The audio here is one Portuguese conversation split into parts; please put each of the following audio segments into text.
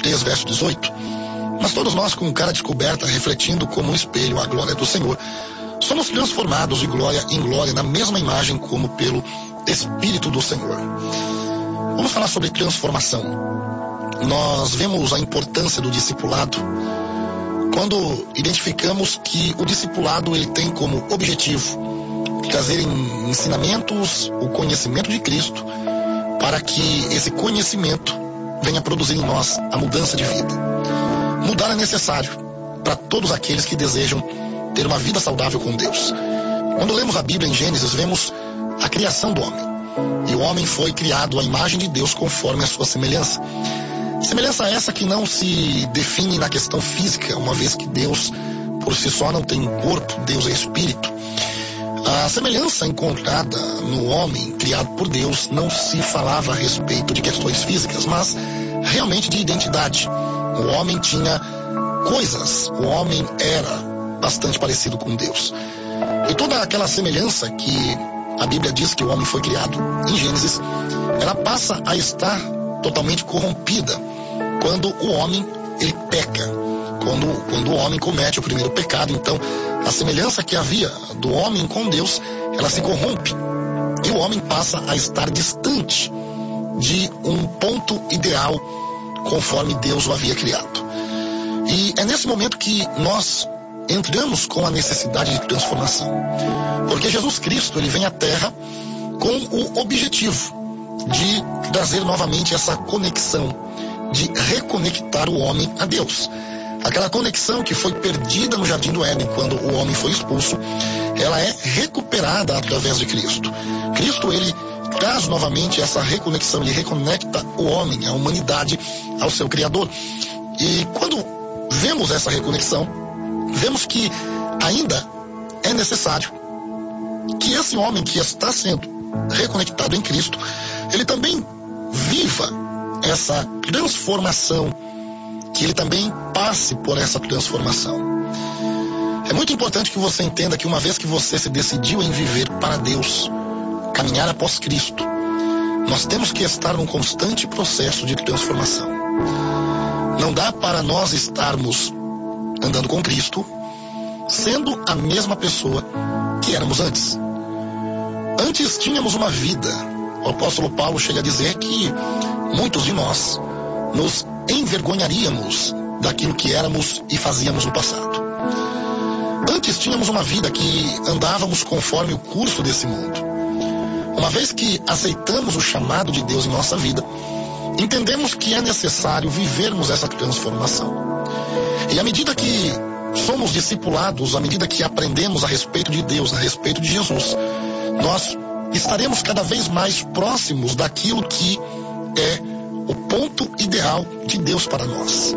3, verso 18. Mas todos nós, com cara descoberta, refletindo como um espelho a glória do Senhor, somos transformados de glória em glória na mesma imagem como pelo Espírito do Senhor. Vamos falar sobre transformação. Nós vemos a importância do discipulado quando identificamos que o discipulado ele tem como objetivo trazer em ensinamentos o conhecimento de Cristo, para que esse conhecimento venha produzir em nós a mudança de vida. Mudar é necessário para todos aqueles que desejam ter uma vida saudável com Deus. Quando lemos a Bíblia em Gênesis, vemos a criação do homem. E o homem foi criado à imagem de Deus conforme a sua semelhança. Semelhança essa que não se define na questão física, uma vez que Deus por si só não tem corpo, Deus é espírito. A semelhança encontrada no homem criado por Deus não se falava a respeito de questões físicas, mas realmente de identidade. O homem tinha coisas, o homem era bastante parecido com Deus. E toda aquela semelhança que a Bíblia diz que o homem foi criado em Gênesis, ela passa a estar totalmente corrompida quando o homem ele peca, quando o homem comete o primeiro pecado. Então a semelhança que havia do homem com Deus, ela se corrompe e o homem passa a estar distante de um ponto ideal conforme Deus o havia criado. E é nesse momento que nós entramos com a necessidade de transformação, porque Jesus Cristo ele vem à Terra com o objetivo de trazer novamente essa conexão, de reconectar o homem a Deus. Aquela conexão que foi perdida no Jardim do Éden quando o homem foi expulso, ela é recuperada através de Cristo. Cristo ele traz novamente essa reconexão, ele reconecta o homem, a humanidade, ao seu Criador. E quando vemos essa reconexão, vemos que ainda é necessário que esse homem que está sendo reconectado em Cristo, ele também viva essa transformação, que ele também passe por essa transformação. É muito importante que você entenda que uma vez que você se decidiu em viver para Deus, caminhar após Cristo, nós temos que estar num constante processo de transformação. Não dá para nós estarmos andando com Cristo sendo a mesma pessoa que éramos antes. Antes tínhamos uma vida. O apóstolo Paulo chega a dizer que muitos de nós nos envergonharíamos daquilo que éramos e fazíamos no passado. Antes tínhamos uma vida que andávamos conforme o curso desse mundo. Uma vez que aceitamos o chamado de Deus em nossa vida, entendemos que é necessário vivermos essa transformação. E à medida que somos discipulados, à medida que aprendemos a respeito de Deus, a respeito de Jesus, nós estaremos cada vez mais próximos daquilo que é o ponto ideal de Deus para nós.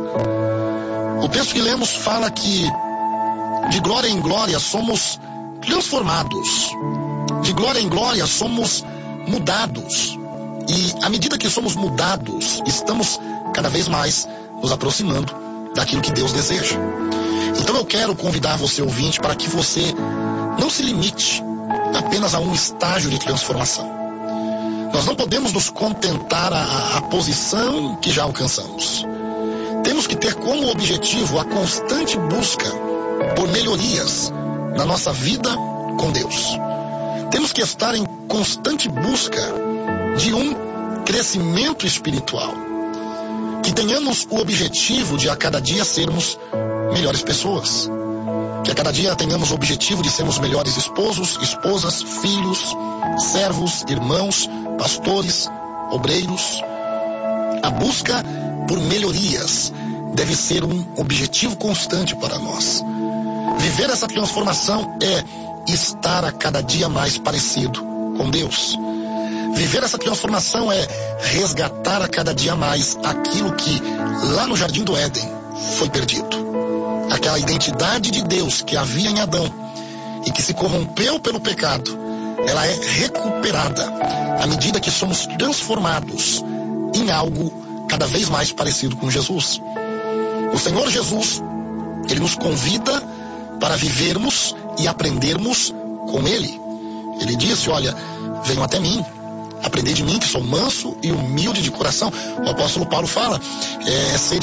O texto que lemos fala que de glória em glória somos transformados, de glória em glória somos mudados, e à medida que somos mudados, estamos cada vez mais nos aproximando daquilo que Deus deseja. Então eu quero convidar você, ouvinte, para que você não se limite apenas a um estágio de transformação. Nós não podemos nos contentar a posição que já alcançamos. Temos que ter como objetivo a constante busca por melhorias na nossa vida com Deus. Temos que estar em constante busca de um crescimento espiritual. Que tenhamos o objetivo de a cada dia sermos melhores pessoas. Que a cada dia tenhamos o objetivo de sermos melhores esposos, esposas, filhos, servos, irmãos, pastores, obreiros. A busca por melhorias deve ser um objetivo constante para nós. Viver essa transformação é estar a cada dia mais parecido com Deus. Viver essa transformação é resgatar a cada dia mais aquilo que lá no Jardim do Éden foi perdido. Aquela identidade de Deus que havia em Adão e que se corrompeu pelo pecado, ela é recuperada à medida que somos transformados em algo cada vez mais parecido com Jesus. O Senhor Jesus, Ele nos convida para vivermos e aprendermos com Ele. Ele disse, olha, venham até mim, aprendei de mim que sou manso e humilde de coração. O apóstolo Paulo fala, sede